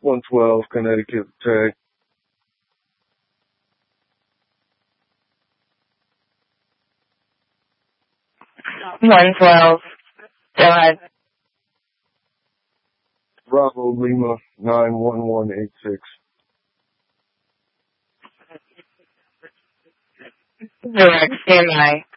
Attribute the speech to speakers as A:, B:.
A: 112 Connecticut tag.
B: 112. Go ahead.
A: Bravo Lima 91186.
B: Direct, stand by.